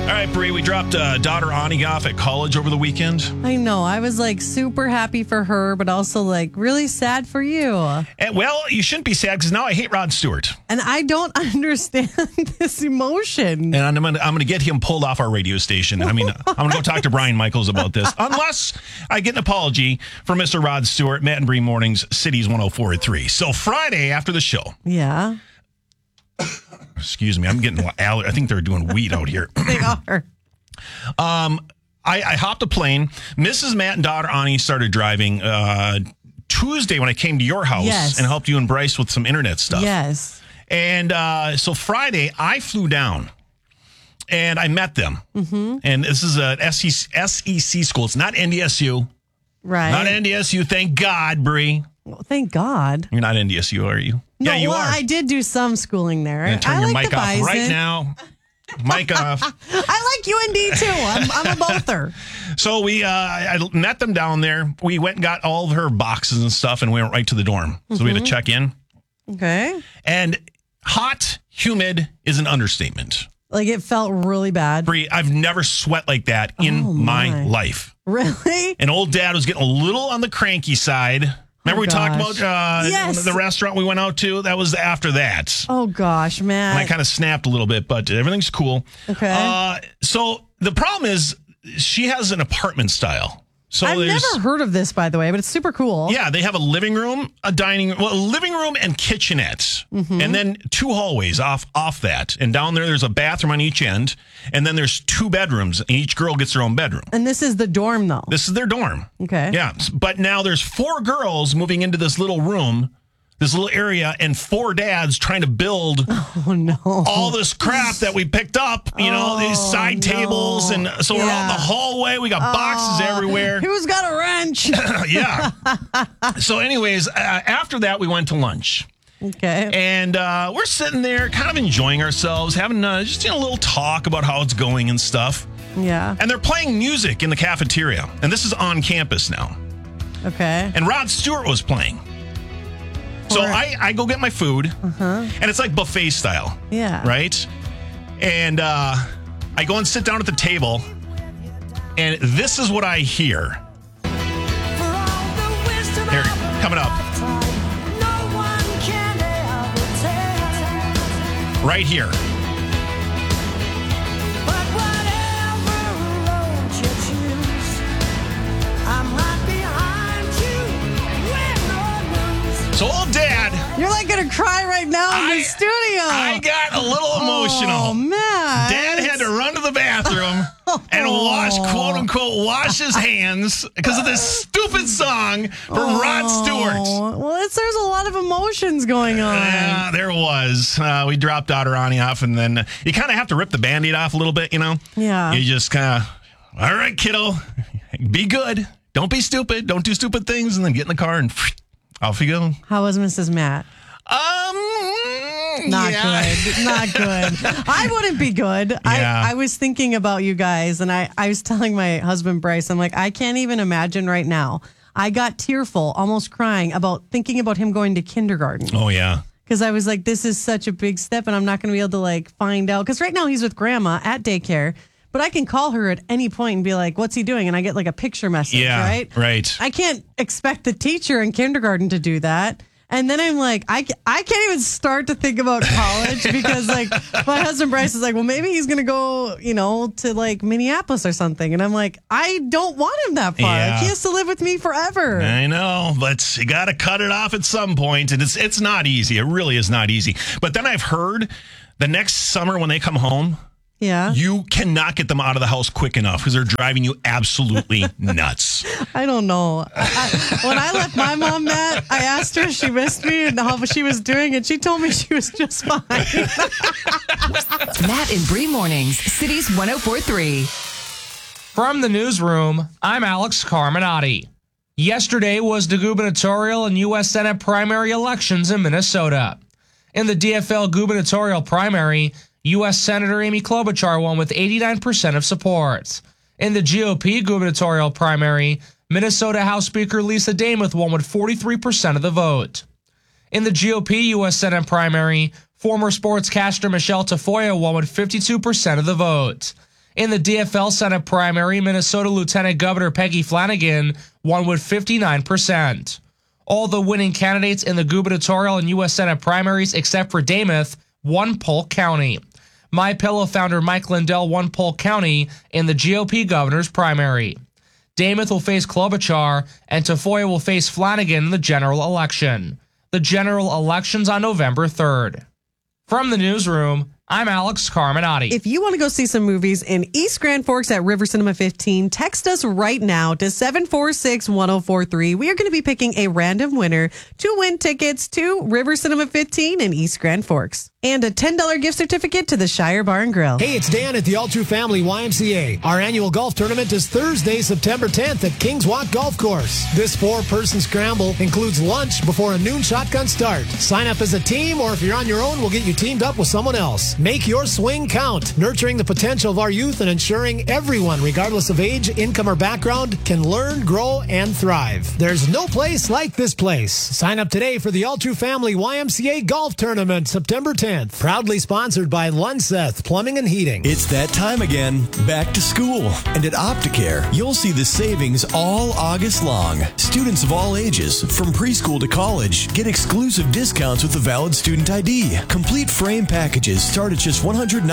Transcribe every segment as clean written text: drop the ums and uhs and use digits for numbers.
All right, Bree, we dropped daughter Ani off at college over the weekend. I know. I was like super happy for her, but also like really sad for you. And, well, you shouldn't be sad because now I hate Rod Stewart. And I don't understand this emotion. And I'm gonna get him pulled off our radio station. I mean, I'm going to go talk to Brian Michaels about this. Unless I get an apology from Mr. Rod Stewart, Matt and Bree Mornings, Cities 104.3. So Friday after the show. Yeah. Excuse me. I'm getting, I think they're doing weed out here. They are. I hopped a plane. Mrs. Matt and daughter Ani started driving Tuesday when I came to your house and helped you and Bryce with some internet stuff. Yes. And so Friday, I flew down and I met them. Mm-hmm. And this is a SEC school. It's not NDSU. Right. Not NDSU. Thank God, Bree. Well, thank God. You're not NDSU, are you? No, yeah, you are. I did do some schooling there. And turn your like mic off right now. Mic off. I like UND too. I'm a bother. So I met them down there. We went and got all of her boxes and stuff and we went right to the dorm. So we had to check in. Okay. And hot, humid is an understatement. Like it felt really bad. Bree, I've never sweat like that in my life. Really? And old dad was getting a little on the cranky side. Remember we talked about the restaurant we went out to? That was after that. Oh, gosh, man. And I kind of snapped a little bit, but everything's cool. Okay. So the problem is she has an apartment style. So I've never heard of this, by the way, but it's super cool. Yeah, they have a living room, a living room and kitchenette, and then two hallways off that. And down there's a bathroom on each end, and then there's two bedrooms, and each girl gets their own bedroom. And this is the dorm, though. This is their dorm. Okay. Yeah, but now there's 4 girls moving into this little room, this little area, and 4 dads trying to build all this crap that we picked up, these side tables. And so we're out in the hallway. We got boxes everywhere. Who's got a wrench? Yeah. So anyways, after that, we went to lunch. Okay. And we're sitting there kind of enjoying ourselves, having just a little talk about how it's going and stuff. Yeah. And they're playing music in the cafeteria. And this is on campus now. Okay. And Rod Stewart was playing. So I go get my food, and it's like buffet style. Yeah. Right? And I go and sit down at the table, and this is what I hear. Here, coming up. Right here. So old dad. You're like going to cry right now in the studio. I got a little emotional. Oh, man. Dad had to run to the bathroom and quote unquote, wash his hands because of this stupid song from Rod Stewart. Well, there's a lot of emotions going on. Yeah, there was. We dropped daughter Ani off, and then you kind of have to rip the Band-Aid off a little bit, Yeah. You just kind of, all right, kiddo, be good. Don't be stupid. Don't do stupid things, and then get in the car and off you go. How was Mrs. Matt? Not good. Not good. I wouldn't be good. Yeah. I was thinking about you guys, and I was telling my husband, Bryce, I'm like, I can't even imagine right now. I got tearful, almost crying, thinking about him going to kindergarten. Oh, yeah. Because I was like, this is such a big step, and I'm not going to be able to, find out. Because right now he's with grandma at daycare. But I can call her at any point and be like, what's he doing? And I get a picture message, right? Right. I can't expect the teacher in kindergarten to do that. And then I'm like, I can't even start to think about college because my husband Bryce is like, well, maybe he's going to go, to Minneapolis or something. And I'm like, I don't want him that far. Yeah. He has to live with me forever. I know, but you got to cut it off at some point. And it's not easy. It really is not easy. But then I've heard the next summer when they come home, yeah, you cannot get them out of the house quick enough because they're driving you absolutely nuts. I don't know. When I left my mom, Matt, I asked her if she missed me and how she was doing, and she told me she was just fine. Matt and Bree Mornings, Cities 104.3. From the newsroom, I'm Alex Carminati. Yesterday was the gubernatorial and U.S. Senate primary elections in Minnesota. In the DFL gubernatorial primary, U.S. Senator Amy Klobuchar won with 89% of support. In the GOP gubernatorial primary, Minnesota House Speaker Lisa Demuth won with 43% of the vote. In the GOP U.S. Senate primary, former sportscaster Michelle Tafoya won with 52% of the vote. In the DFL Senate primary, Minnesota Lieutenant Governor Peggy Flanagan won with 59%. All the winning candidates in the gubernatorial and U.S. Senate primaries, except for Dameth, won Polk County. MyPillow founder Mike Lindell won Polk County in the GOP governor's primary. Dameth will face Klobuchar, and Tafoya will face Flanagan in the general election. The general election's on November 3rd. From the newsroom, I'm Alex Carminati. If you want to go see some movies in East Grand Forks at River Cinema 15, text us right now to 746-1043. We are going to be picking a random winner to win tickets to River Cinema 15 in East Grand Forks. And a $10 gift certificate to the Shire Bar and Grill. Hey, it's Dan at the All True Family YMCA. Our annual golf tournament is Thursday, September 10th at Kings Walk Golf Course. This 4-person scramble includes lunch before a noon shotgun start. Sign up as a team, or if you're on your own, we'll get you teamed up with someone else. Make your swing count, nurturing the potential of our youth and ensuring everyone, regardless of age, income, or background, can learn, grow, and thrive. There's no place like this place. Sign up today for the All True Family YMCA Golf Tournament, September 10th. Proudly sponsored by Lunseth Plumbing and Heating. It's that time again. Back to school. And at Opticare, you'll see the savings all August long. Students of all ages, from preschool to college, get exclusive discounts with a valid student ID. Complete frame packages start at just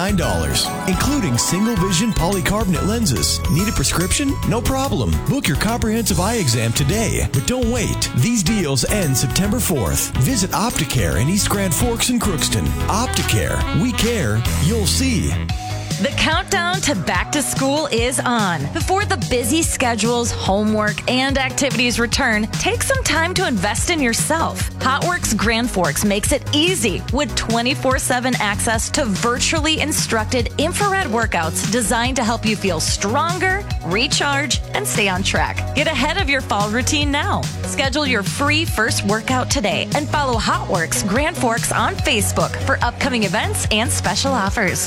$109, including single vision polycarbonate lenses. Need a prescription? No problem. Book your comprehensive eye exam today. But don't wait. These deals end September 4th. Visit Opticare in East Grand Forks and Crookston. Opticare. We care. You'll see. The countdown to back to school is on. Before the busy schedules, homework, and activities return, take some time to invest in yourself. HotWorks Grand Forks makes it easy with 24/7 access to virtually instructed infrared workouts designed to help you feel stronger, recharge, and stay on track. Get ahead of your fall routine now. Schedule your free first workout today and follow HotWorks Grand Forks on Facebook for upcoming events and special offers.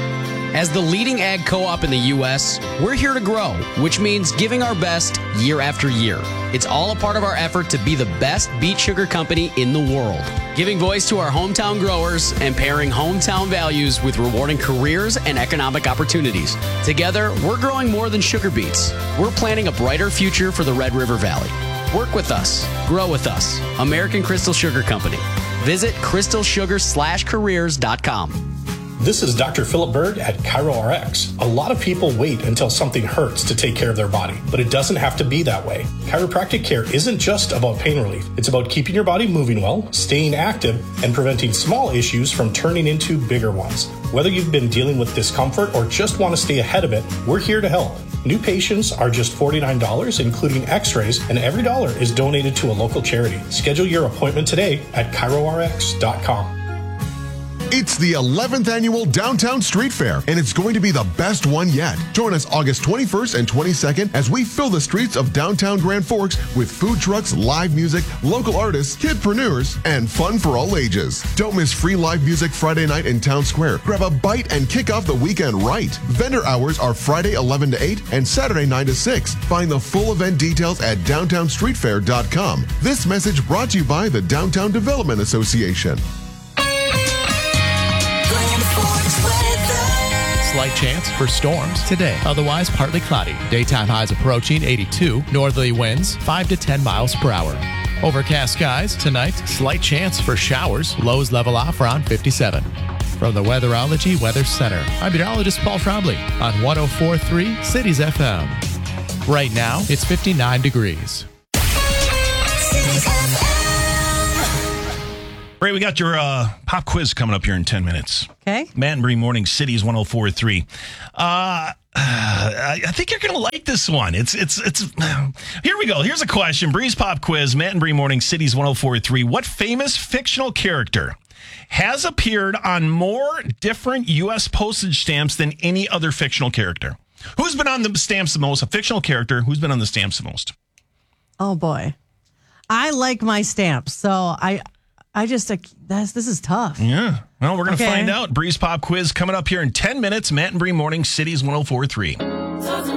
As the leading ag co-op in the U.S., we're here to grow, which means giving our best year after year. It's all a part of our effort to be the best beet sugar company in the world. Giving voice to our hometown growers and pairing hometown values with rewarding careers and economic opportunities. Together, we're growing more than sugar beets. We're planning a brighter future for the Red River Valley. Work with us. Grow with us. American Crystal Sugar Company. Visit crystalsugar/careers.com. This is Dr. Philip Berg at ChiroRx. A lot of people wait until something hurts to take care of their body, but it doesn't have to be that way. Chiropractic care isn't just about pain relief. It's about keeping your body moving well, staying active, and preventing small issues from turning into bigger ones. Whether you've been dealing with discomfort or just want to stay ahead of it, we're here to help. New patients are just $49, including x-rays, and every dollar is donated to a local charity. Schedule your appointment today at ChiroRx.com. It's the 11th annual Downtown Street Fair, and it's going to be the best one yet. Join us August 21st and 22nd as we fill the streets of downtown Grand Forks with food trucks, live music, local artists, kidpreneurs, and fun for all ages. Don't miss free live music Friday night in Town Square. Grab a bite and kick off the weekend right. Vendor hours are Friday 11 to 8 and Saturday 9 to 6. Find the full event details at downtownstreetfair.com. This message brought to you by the Downtown Development Association. Slight chance for storms today. Otherwise, partly cloudy. Daytime highs approaching 82. Northerly winds 5 to 10 miles per hour. Overcast skies tonight. Slight chance for showers. Lows level off around 57. From the Weatherology Weather Center, I'm meteorologist Paul Trombley on 104.3 Cities FM. Right now, it's 59 degrees. Ray, we got your pop quiz coming up here in 10 minutes. Okay. Matt and Bree Morning Cities 104.3. I think you're going to like this one. It's here we go. Here's a question. Bree's pop quiz, Matt and Bree Morning Cities 104.3. What famous fictional character has appeared on more different U.S. postage stamps than any other fictional character? Who's been on the stamps the most? A fictional character. Who's been on the stamps the most? Oh, boy. I like my stamps, so this is tough. Yeah. Well, we're going to find out. Bree's Pop Quiz coming up here in 10 minutes. Matt and Bree Morning Cities 104.3.